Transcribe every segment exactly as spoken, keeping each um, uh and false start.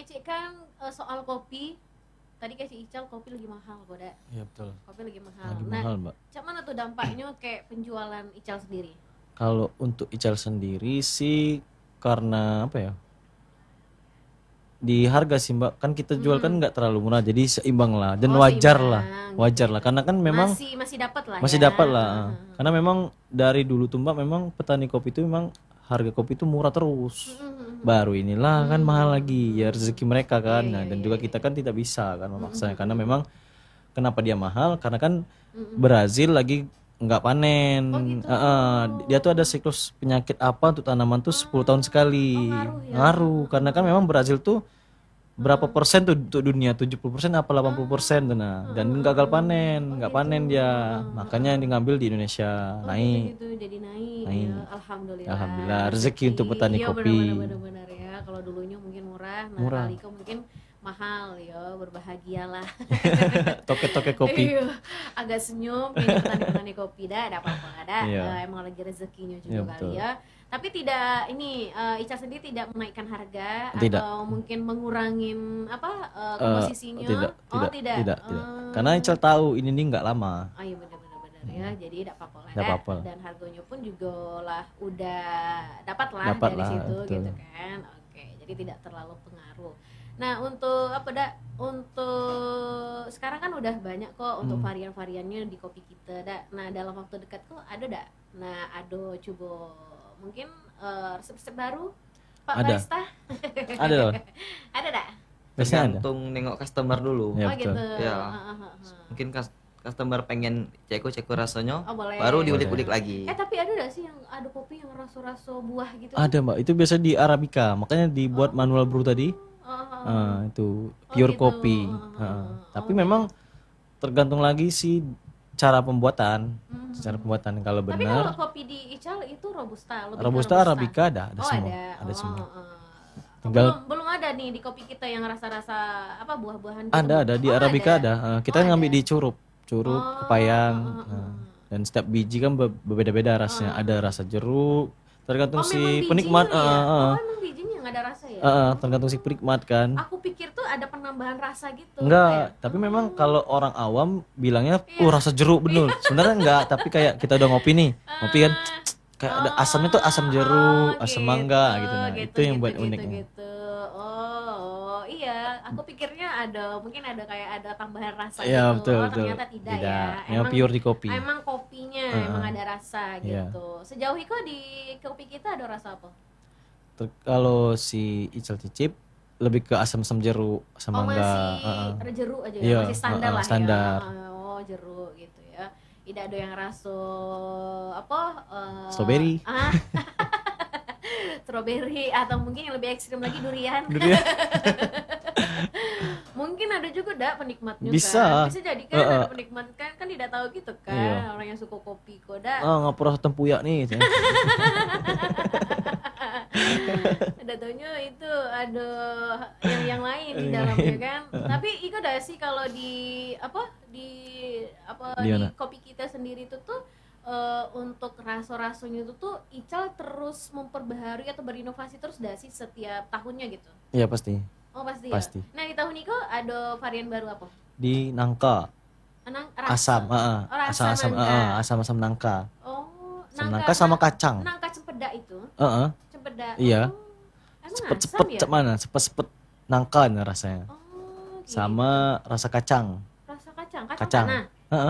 Cik kan uh, soal kopi. Tadi kasih Ical kopi lagi mahal kok, Dak. Iya betul. Kopi lagi mahal. Lagi Nah, mahal, Mbak. cak mana tuh dampaknya kayak penjualan Ical sendiri? Kalau untuk Ical sendiri sih karena apa ya? Di harga sih Mbak, kan kita jual kan nggak terlalu murah, jadi seimbang lah dan Oh, wajar seimbang, lah, wajar lah, karena kan memang masih masih dapat lah masih ya. dapat lah, karena memang dari dulu tuh Mbak, memang petani kopi itu memang harga kopi itu murah terus, baru inilah kan mahal lagi ya rezeki mereka kan, nah dan juga kita kan tidak bisa kan memaksa, karena memang kenapa dia mahal, karena kan Brazil lagi nggak panen. Oh, gitu. Uh, uh, dia tuh ada siklus penyakit apa untuk tanaman tuh sepuluh tahun sekali. Oh, ngaruh ya? Ngaruh karena kan memang Brazil tuh berapa persen tuh untuk dunia, tujuh puluh persen apa delapan puluh persen tuh, nah, dan gagal panen, nggak panen dia, makanya yang ngambil di Indonesia Oh, naik. gitu, jadi naik, Naik. ya. Alhamdulillah. Alhamdulillah, rezeki untuk petani Iya, kopi. benar-benar ya. Kalau dulunya mungkin murah, nah Murah. kali kau mungkin mahal ya, berbahagialah. Toke-toke kopi. Iya, agak senyum ini petani-petani kopi dah, ada apa-apa ada. Iya. Eh, emang lagi rezekinya juga Iya, kali betul. ya. Tapi tidak ini uh, Ica sendiri tidak menaikkan harga Tidak. atau mungkin mengurangin apa uh, Eh, komposisinya? tidak, Oh, tidak, tidak. tidak, tidak. Eh, Karena Ical tahu ini nih nggak lama. Oh iya benar-benar benar ya, jadi tidak apa-apa lah Nggak Dak. apa-apa. Dan harganya pun juga lah udah dapat lah Dapat dari lah, situ betul. gitu kan. Oke, jadi tidak terlalu pengaruh. Nah untuk apa Dak? Untuk sekarang kan udah banyak kok untuk Hmm. varian-variannya di kopi kita Dak. Nah dalam waktu dekat kok ada Dak? Nah ado coba mungkin eh, resep-resep baru Pak Ada. Barista? Ada loh. Ada Dak? Biasanya ada. Tergantung nengok customer dulu. Ya, Oh betul. gitu. Ya. Ah, ah, ah, ah. Mungkin kas- customer pengen ceko-ceko rasanya, Oh, boleh. baru diulik-ulik lagi. Eh tapi ada gak sih yang ada kopi yang raso-raso buah gitu? Ada Mbak, itu biasa di Arabica, makanya dibuat manual brew tadi. Oh, oh, oh. Ah, itu Oh, pure gitu. kopi. Oh, oh, Ah, oh. tapi Oh, memang tergantung lagi sih cara pembuatan. Hmm. Cara pembuatan kalau Tapi kalau benar kopi di Ical itu robusta, lebih ke robusta Arabica ada, ada oh, semua. ada. Ada Oh, semua. oh, oh. Tinggal- belum belum ada nih di kopi kita yang rasa-rasa apa buah-buahan gitu. Ada, ada di Oh, Arabica ada. Ah, kita Oh, ngambil ada. di curup, curup, Oh, kepayang. oh, oh, oh. Nah, dan setiap biji kan be- berbeda-beda rasanya. Ada rasa jeruk, tergantung Oh, si memang penikmat. bijinya ya? ah, ah, Oh, emang bijinya yang ada rasa ya? ah, ah, tergantung si penikmat kan. Aku pikir tuh ada penambahan rasa gitu. Enggak, Kayak, tapi memang kalau orang awam bilangnya, Iya. uh rasa jeruk bener. Sebenarnya enggak, tapi kayak kita udah ngopi nih, ngopi kan, kayak ada asamnya tuh asam jeruk, Oh, asam gitu, mangga gitu. Nah, gitu, itu yang gitu, buat gitu, uniknya. gitu. Oh, oh, iya, aku pikirnya ada mungkin ada kayak ada tambahan rasa Iya, gitu. betul, Oh, betul. ternyata tidak, Tidak, ya. yang pure di kopi. Emang kopinya Uh-uh. emang ada rasa Iya. gitu. Sejauh itu di kopi kita ada rasa apa? Ter- kalau si Ical cicip lebih ke asam-asam jeruk, asam Oh, mangga. masih ah, ah. ada jeruk aja ya, Iya, masih standar uh-uh, lah standar. ya. Oh, jeruk gitu ya. Tidak ada yang rasa apa? eh, Strawberry. Ah. Strawberry atau mungkin yang lebih ekstrim lagi durian. Durian. Mungkin ada juga dah penikmatnya Bisa. kan. Bisa jadi kan Uh-uh. ada penikmat kan kan tidak tahu gitu kan. Iya. Orang yang suka kopi kok dah. Ah, ngapur rasa tempuyak nih. Ada taunya itu ada yang yang lain di dalamnya kan. Tapi ikut ada sih kalau di apa di apa Di di, mana? kopi kita sendiri itu tuh eh, untuk raso-rasonya itu tuh Ical terus memperbaharui atau berinovasi terus dah sih setiap tahunnya gitu. Iya pasti. Oh pasti, Pasti. ya. Nah di tahun ini kok ada varian baru apa? Di nangka, Anang, asam, ah, ah. Oh, rasa asam-asam, nangka. ah, ah, asam-asam nangka. Oh, Asam nangka sama kacang. Nangka cempedak itu, Heeh. cempedak. Iya. Oh, emang Sepet-sepet asam ya? cek mana? Sepet-sepet nangka nih rasanya. Oh, gitu. Sama rasa kacang. Rasa kacang, kacang, Kacang. tanah. Heeh.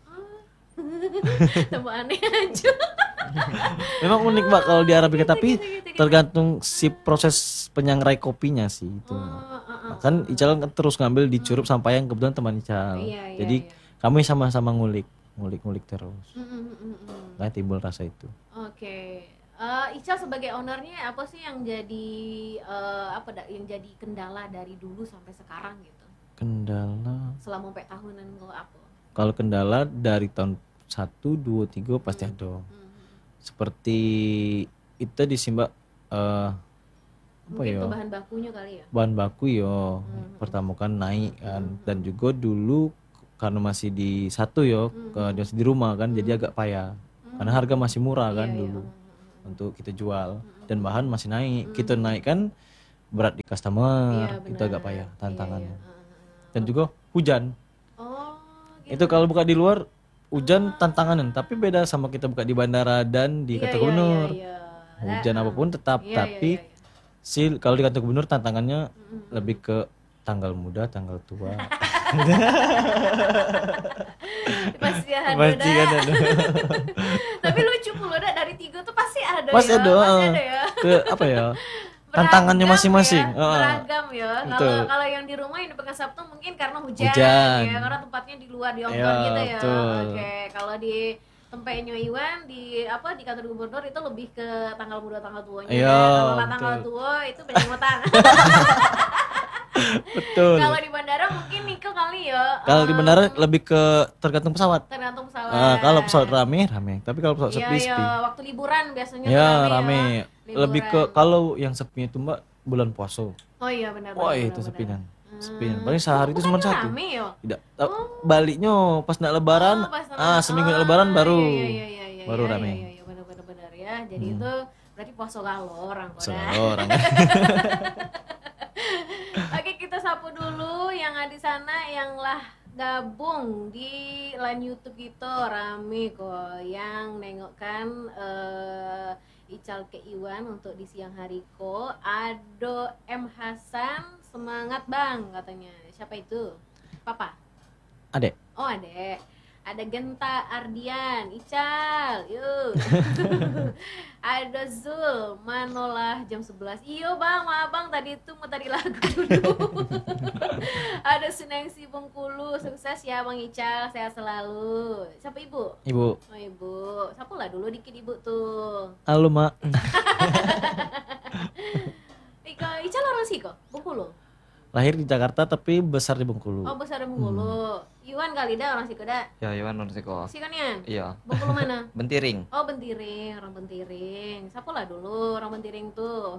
Tambah aneh aja. Memang unik Mbak kalau di Arabica, tapi gitu, gitu, gitu. tergantung si proses penyangrai kopinya sih itu. Oh, uh, uh, Kan Ical kan terus ngambil di curup sampai yang kebetulan teman Ical. Iya, iya, Jadi iya. kami sama-sama ngulik, ngulik-ngulik terus. Mm, mm, mm, mm, mm. Nah, timbul rasa itu. Oke. Eh, Ical sebagai ownernya apa sih yang jadi eh, apa da- yang jadi kendala dari dulu sampai sekarang gitu? Kendala. Selama empat tahunan lo apa? Kalau kendala dari tahun satu, dua, tiga pasti ada. Hmm. Seperti itu di Mbak, eh apa Mungkin ya? itu bahan bakunya kali ya. Bahan baku yo Hmm. pertama kan naik kan, dan juga dulu karena masih di satu yo ke di rumah kan, jadi agak payah karena harga masih murah kan Iya, iya. dulu untuk kita jual, dan bahan masih naik. Kita naik kan berat di customer, Iya, itu benar. agak payah tantangannya. Iya, iya. Heeh. Dan juga hujan. Oh, Itu kalau buka di luar hujan tantanganan, tapi beda sama kita buka di bandara dan di Iya, kantor iya, gubernur. iya, iya. Hujan Nah, apapun tetap, iya, iya, tapi iya, iya. si kalau di kantor gubernur tantangannya lebih ke tanggal muda, tanggal tua. Pasti ada Pasti dah. kan ada. Tapi lucu pula dah, dari tiga tuh pasti ada Pasti ya. ada, Pasti eh. ada ya. Ke apa ya? Tantangannya Beragam masing-masing. ya, Heeh. beragam ya. Kalau Betul. kalau yang di rumah yang di Pekan Sabtu mungkin karena hujan, Hujan. ya, karena tempatnya di luar di outdoor Iya, gitu ya. betul. Oke, kalau di tempatnya Iwan di apa di kantor gubernur itu lebih ke tanggal muda tanggal tuanya. Iya, Kalau lah tanggal betul. tua itu banyak ngutang. Betul. Kalau di bandara mungkin Niko kali ya. Kalau di eh, bandara lebih ke tergantung pesawat. tergantung pesawat. Ah, kalau pesawat rame, rame. Tapi kalau pesawat Iya, sepi, iya, sepi. waktu liburan biasanya Ya, tuh rame. ya. Lebih ke Liburan. kalau yang sepinya itu Mbak bulan puasa. Oh iya benar. Wah, benar, itu benar, sepinan. benar. Sepinan. Hmm. Paling sehari itu cuma Bukannya satu. Rame ya? Tidak. Ta- Baliknya pas nak lebaran, Oh, pas ah seminggu nak lebaran oh, baru iya, iya, iya, iya, baru iya, rame. Iya, iya, benar benar benar ya. Jadi itu berarti poso galo orang kok. Soalnya orang. Oke, kita sapu dulu yang ada di sana yang lah gabung di line YouTube kita rame kok yang nengokkan eh Ical ke Iwan untuk di siang hari ko. Ado M Hasan, semangat Bang katanya. Siapa itu? Papa. Adek. Oh, adek. Ada Genta Ardian, Ical, yuk. Ada Zul, Manolah jam sebelas. Iyo bang, maaf bang, tadi itu mau tadi lagu dulu. Ada Sunengsi Bengkulu, sukses ya bang Ical, sehat selalu. Siapa ibu? Ibu. Oh ibu, sapu lah dulu dikit ibu tuh. Halo, Mak. Ika, Ical orang sih kok, Bengkulu. Lahir di Jakarta tapi besar di Bengkulu. Oh besar di Bengkulu. Iwan kali dah orang sih dah. Ya, Iwan Nonsiko. Si kan Yan? Iya. Bengkulu mana? Bentiring. Oh Bentiring, orang Bentiring. Siapa lah dulu orang Bentiring tuh.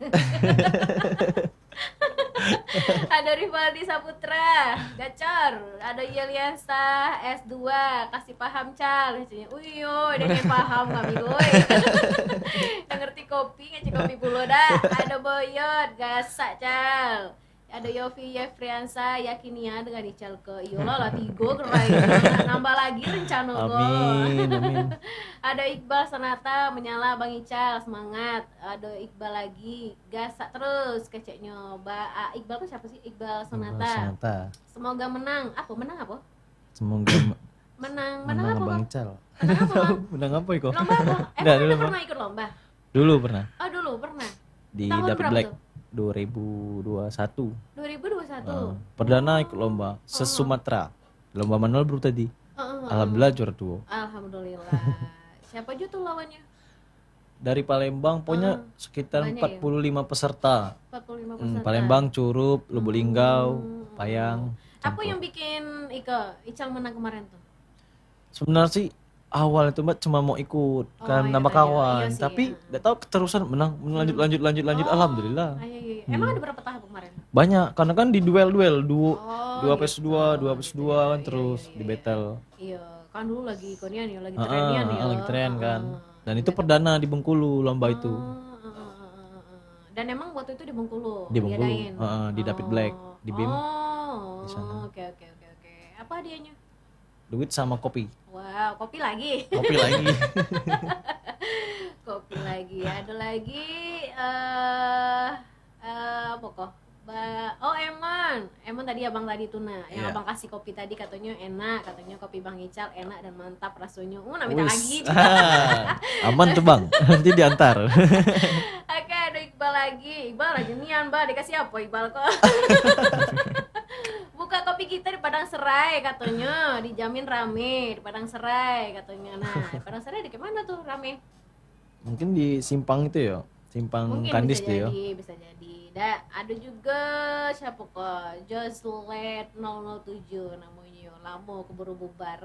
Ada Rivaldi Saputra, Gacor. Ada Yeliasa S dua, kasih paham Cal. Uyo, dia kayak paham kami gue. Dia ngerti kopi, ngecek kopi puluh dah. Ada Boyot, gasak Cal. Ada Yofi Yefriansa, yakinia dengan Ical ke Iyola lah tigo gerai. Nambah lagi rencana gue. Amin, amin. Ada Iqbal Sanata, menyala Bang Ical, semangat. Ada Iqbal lagi, gasak terus keceknya. Ba ah, Iqbal tuh siapa sih? Iqbal Sanata. Sanata. Semoga menang. Apa menang apa? Semoga Menang, menang, menang apa Bang bang? Ical. Menang apa bang? Menang apa Iko? Lomba apa? Eh, Nggak, anda dulu, Bang. pernah ikut lomba? Dulu pernah Oh dulu pernah. di Tahun Dapat berapa Black tuh? dua ribu dua puluh satu. dua ribu dua puluh satu. Uh, perdana ikut lomba se-Sumatera. Lomba manual baru tadi. Oh, oh, oh. Alhamdulillah juara dua. Alhamdulillah. Siapa aja tuh lawannya? Dari Palembang punya sekitar banyak empat puluh lima peserta. empat puluh lima Hmm, peserta. Palembang, Curup, Lubuk Linggau, Hmm. Payang. Apa campur. yang bikin Ika Ical menang kemarin tuh? Sebenarnya sih awal itu Mbak cuma mau ikut kan iya, nambah iya, kawan, iya sih, tapi iya. nggak tahu keterusan menang lanjut lanjut lanjut lanjut Oh, alhamdulillah. ah, iya, iya, iya. Emang ada berapa tahap kemarin? Banyak karena kan di duel-duel duo Oh, dua gitu. versus dua, dua versus Gitu dua ya, kan iya, terus iya, di iya. battle. Iya, kan dulu lagi ikonian ya, lagi Ah, trendian ah, ya. ah, lagi tren kan. Ah, Dan itu perdana di Bengkulu lomba itu. ah, ah, ah, ah, ah. Dan emang waktu itu di Bengkulu. Di Bengkulu, diadain? ah, ah, di David Black, di B I M. Oh, Di sana. oke oke oke oke. Apa hadiahnya? Duit sama kopi. Wow, kopi lagi. Kopi lagi. Kopi lagi. Ada lagi eh eh apa kok? Ba oh Eman, Eman tadi abang tadi tuna, yang Iya. abang kasih kopi tadi katanya enak, katanya kopi Bang Ical enak dan mantap rasanya. Uh, nak minta Wis. lagi. Ah, aman tuh Bang, nanti diantar. Oke, ada Iqbal lagi. Iqbal aja nian, Mbak. Dikasih apa Iqbal kok? Buka kopi kita di Padang Serai katanya, dijamin rame di Padang Serai katanya. Nah, di Padang Serai di mana tuh rame? Mungkin di simpang itu ya, simpang Mungkin Kandis bisa tuh ya. jadi, bisa jadi. Da, ada juga siapa kok? Joslet nol nol tujuh namanya. Lama keburu bubar.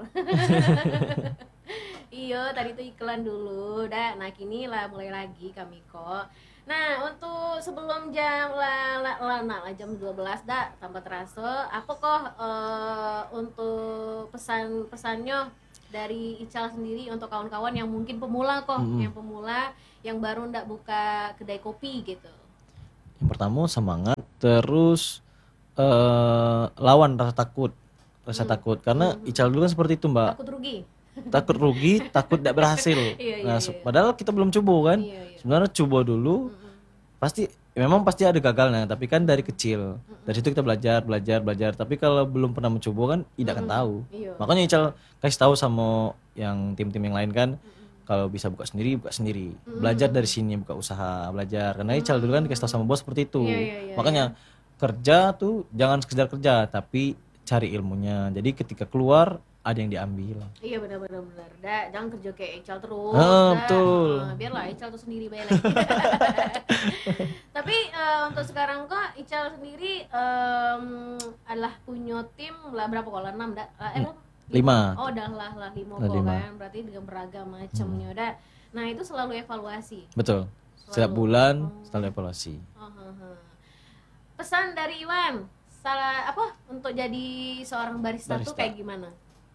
Iya, tadi tuh iklan dulu. Dah, nah kini lah mulai lagi kami kok. Nah, untuk sebelum jam lah lah lah, nah, lah jam dua belas dah tanpa terasa, apa kok eh, untuk pesan-pesannya dari Ical sendiri untuk kawan-kawan yang mungkin pemula kok, Mm-mm. yang pemula yang baru ndak buka kedai kopi gitu. Yang pertama semangat, terus eh lawan rasa takut, rasa Hmm. takut. Karena Ical dulu kan seperti itu mbak, Takut rugi. takut rugi, takut tidak berhasil. Iya, iya, Nah, iya, se- iya. padahal kita belum coba kan. Iya, iya. Sebenarnya coba dulu, pasti memang pasti ada gagalnya, tapi kan dari kecil. Dari situ kita belajar, belajar, belajar. Tapi kalau belum pernah mencoba kan tidak akan tahu. Iya. Makanya Ical kasih tahu sama yang tim-tim yang lain kan, kalau bisa buka sendiri, buka sendiri. Belajar dari sini, buka usaha, belajar. Karena Ical dulu kan dikasih tahu sama bos seperti itu. Iya, iya, iya, Makanya kerja tuh jangan sekedar kerja, tapi cari ilmunya. Jadi ketika keluar ada yang diambil. Iya benar-benar benar. Dah, jangan kerja kayak Ical terus. Ah, dah. betul. Ah, biarlah Ical tuh sendiri bayar lagi. Tapi eh, untuk sekarang kok Ical sendiri em, adalah punya tim lah berapa kalau enam dah? Eh, berapa? Lima. Oh, dah lah lah lima Lah, kok lima. kan. Berarti dengan beragam macamnya dah. Nah, itu selalu evaluasi. Betul. Setiap bulan selalu evaluasi. Oh, oh, oh. Pesan dari Iwan, salah apa untuk jadi seorang barista, tuh Barista. kayak gimana?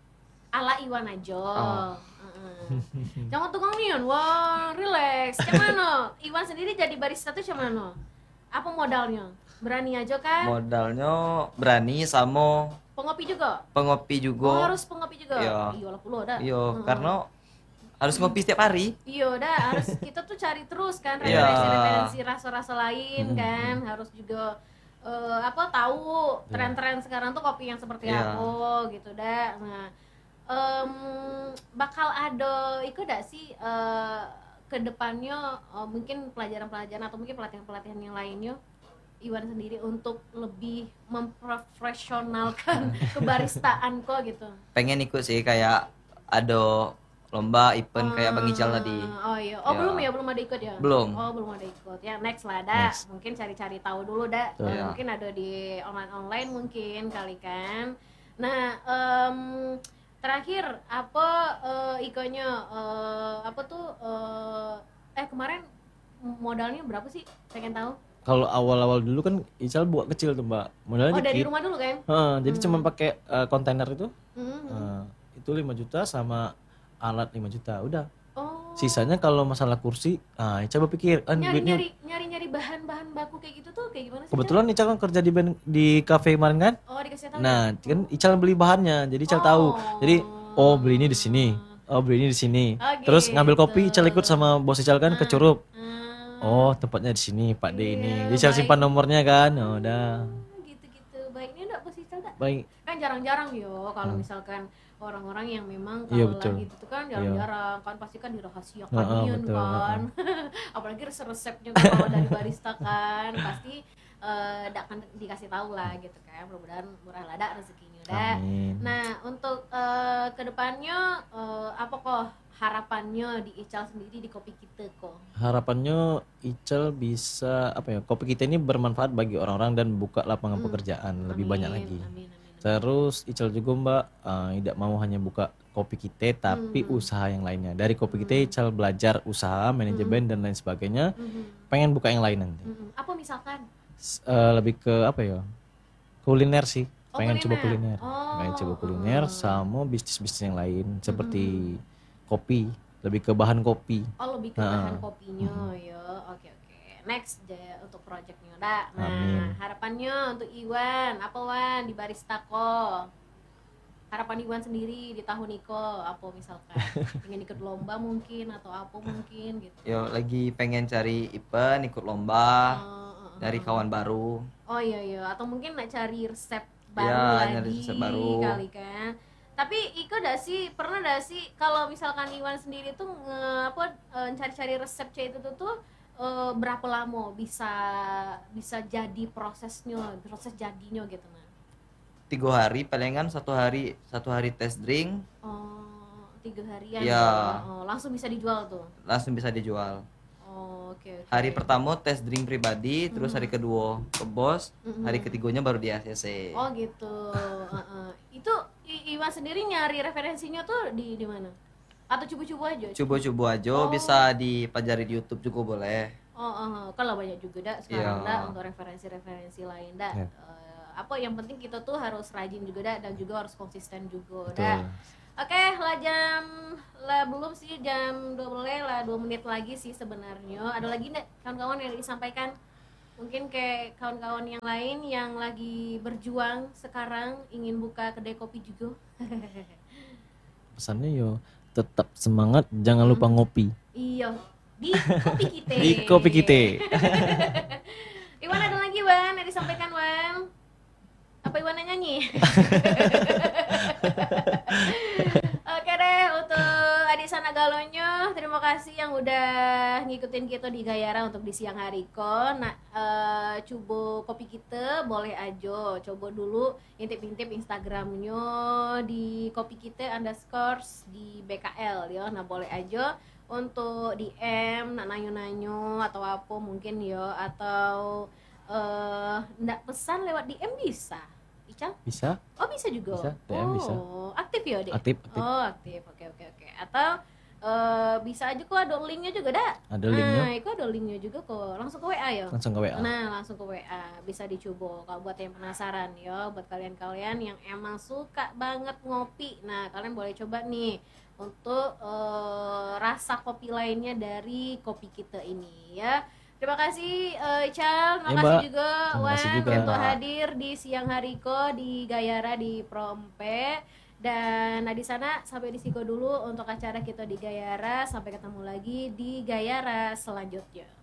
Ala Iwan aja. Oh. Heeh. Jangan tukang nian, wah relax. Gimana? Iwan sendiri jadi barista tuh gimana? Apa modalnya? Berani aja kan? Modalnya berani sama Pengopi juga? pengopi Oh, juga. harus pengopi juga? Iya. Iya lah puluh dah. Iya, Heeh. karena harus ngopi setiap hari. Iya dah, harus kita tuh cari terus kan Iya. referensi-referensi rasa-rasa lain kan, harus juga eh, apa tahu tren-tren sekarang tuh kopi yang seperti Iya. apa gitu dah. Nah, em, bakal ada ikut gak sih eh, ke depannya eh, mungkin pelajaran-pelajaran atau mungkin pelatihan-pelatihan yang lainnya Iwan sendiri untuk lebih memprofesionalkan kebaristaan kok gitu. Pengen ikut sih kayak ada lomba event kayak Bang Ical tadi. Oh iya. Oh Ya. belum ya, belum ada ikut ya? Belum. Oh belum ada ikut. Ya next lah dah. Next. Mungkin cari-cari tahu dulu dah. Betul. Eh, Ya. Mungkin ada di online-online mungkin kali kan. Nah, em, terakhir apa eh, ikonya eh, apa tuh eh, eh kemarin modalnya berapa sih? Pengen tahu. Kalau awal-awal dulu kan Ical buat kecil tuh mbak, modalnya Oh dari dikit. rumah dulu kan? Heeh, jadi cuma pakai eh, kontainer itu, Hmm. eh, itu lima juta sama alat lima juta, udah. Oh. Sisanya kalau masalah kursi, ah Ical berpikir, ah, duitnya Nyari-nyari nyari-nyari bahan-bahan baku kayak gitu tuh kayak gimana sih? kebetulan Ical kan kerja di ben- di kafe kemarin kan. Cak? Oh dikasih tahu. Nah, kan Ical beli bahannya, jadi Ical tahu. Jadi, oh beli ini di sini, oh beli ini di sini. Oh, Terus ngambil gitu. kopi, Ical ikut sama bos Ical kan ke Curup. Hmm. Oh tempatnya di sini, Pak D ini. Iya, Jadi Ical baik. simpan nomornya kan, oh, udah. Gitu-gitu. Baiknya enggak posisi enggak? Baik. Kan jarang-jarang yo kalau misalkan orang-orang yang memang Hmm. Iya, kalau betul. lagi itu kan jarang-jarang kan pasti kan dirahasiakan Heeh, ian betul, kan. Apalagi resep-resepnya kalau dari barista kan pasti eh ndak akan dikasih tahu lah gitu kan. Mudah-mudahan murah lada rezekinya udah. Amin. Nah, untuk eh, kedepannya eh, apa kok harapannya di Ical sendiri di kopi kita kok? Harapannya Ical bisa apa ya, kopi kita ini bermanfaat bagi orang-orang dan buka lapangan pekerjaan lebih banyak lagi. Amin, amin, amin. Terus Ical juga mbak eh, tidak mau hanya buka kopi kita tapi usaha yang lainnya. Dari kopi kita Ical belajar usaha, manajemen dan lain sebagainya. Mhm, Pengen buka yang lain nanti. mhm. Apa misalkan? S- eh, lebih ke apa ya? Kuliner sih. Oh, Pengen coba kuliner. kuliner. Oh, Pengen coba kuliner sama bisnis-bisnis yang lain seperti kopi, lebih ke bahan kopi. Oh lebih ke Nah. bahan kopinya ya. Oke oke. Next deh untuk projectnya dah. Nah Amin. harapannya untuk Iwan apa Wan di barista ko? Harapan Iwan sendiri di tahun Iko apa misalkan? Pengen ikut lomba mungkin atau apa mungkin gitu? Yo lagi pengen cari event, ikut lomba Oh, oh, oh. dari kawan baru. Oh iya iya atau mungkin nak cari resep baru Iya, lagi nyari resep baru. kali kan. Tapi Iko dah sih pernah dah sih kalau misalkan Iwan sendiri tuh nge, apa eh, cari-cari resep C itu tuh, tuh eh, berapa lama bisa bisa jadi prosesnya, proses jadinya gitu nah. Tiga hari palingan satu hari satu hari test drink Oh, tiga harian Iya. ya. Oh, langsung bisa dijual tuh. langsung bisa dijual. Oh, oke oke. Hari pertama test drink pribadi, terus hari kedua ke bos, hari ketiganya baru di A C C. Oh gitu. Heeh. Itu I- Iwan sendiri nyari referensinya tuh di di mana? Atau cubu-cubu aja? Coba-coba aja Oh. bisa dipelajari di YouTube juga boleh. Oh, oh, oh. Kalau banyak juga dah sekarang Iya. dah untuk referensi-referensi lain dah. Iya. Eh, apa yang penting kita tuh harus rajin juga dah dan juga harus konsisten juga Betul. dah. Oke, lah jam lah belum sih jam dua boleh lah dua menit lagi sih sebenarnya. Ada lagi enggak kawan-kawan yang disampaikan Mungkin kayak kawan-kawan yang lain yang lagi berjuang sekarang ingin buka kedai kopi juga. Pesannya yo tetap semangat, jangan lupa ngopi. Iya, di kopi kita. Di kopi kita. Iwan ada lagi Wan, yang disampaikan Wan. Apa Iwan yang nyanyi? Oke deh, untuk adik sana galonyo, terima kasih yang udah ngikutin kita di Gayara untuk di siang hari ko. Nah, uh, coba kopi kita boleh aja, coba dulu intip-intip Instagramnya di kopi kita underscores di B K L ya. Nah boleh aja untuk D M, nak nanyo-nanyo atau apa mungkin ya, atau uh, ndak pesan lewat D M bisa. Ical? Bisa? Oh bisa juga. Bisa, D M oh, bisa. Aktif ya deh. Aktif, aktif. Oh aktif, oke oke oke. Atau uh, bisa aja kok ada linknya juga dah. Ada linknya. Nah, itu ada linknya juga kok. Langsung ke W A ya. Langsung ke W A. Nah langsung ke W A bisa dicoba. Kalau buat yang penasaran ya, buat kalian-kalian yang emang suka banget ngopi, nah kalian boleh coba nih untuk uh, rasa kopi lainnya dari kopi kita ini ya. Terima kasih uh, Ical, terima Ya, kasih Mbak. juga Terima Wan kasih juga. untuk hadir di siang hariko di Gayara di Prompe. Dan nah di sana sampai di situ dulu untuk acara kita di Gayara. Sampai ketemu lagi di Gayara selanjutnya.